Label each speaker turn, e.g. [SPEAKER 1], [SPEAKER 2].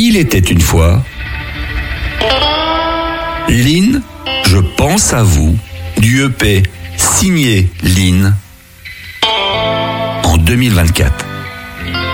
[SPEAKER 1] Il était une fois. Lynn, je pense à vous, du EP signé Lynn en 2024.